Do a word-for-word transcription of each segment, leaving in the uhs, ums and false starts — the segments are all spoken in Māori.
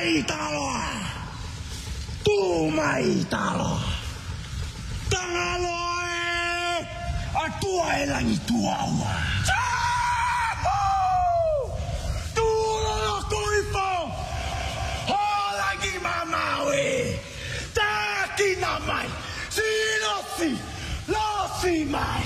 mai taloa. Tu mai taloa. Tangaloe. A tua e langi tuaua. Tulo no kuifo. Holangi mamawe. Taki na mai. Sinosi. Losi mai.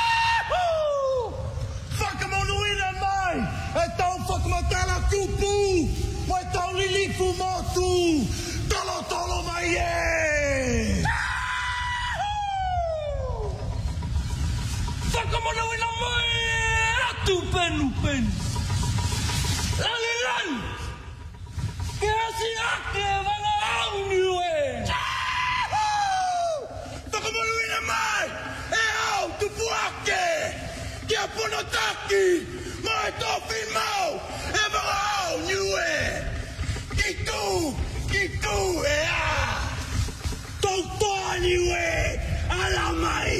Whakamonuina mai. E tau whakamatala kupu. Mai tau lilifu motu. Tolo tolo mai e. Whakamonuina mai. Atu penu penu. Lali lali. Ke asi ake wanga au niwe. Whakamonuina mai. E au tupu ake. Kia pono taki. Mai tofi mau. E wanga au niwe. Kitu. Kitu e a. Tau toa niwe. Ala mai.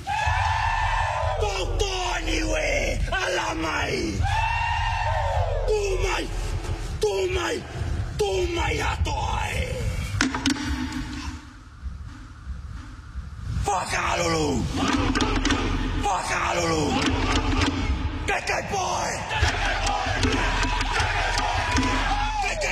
Tau toa niwe. Ala mai. Tu mai. Tu mai. Tu mai atoai. Whakalulu. Whakalulu. Kai kai boy.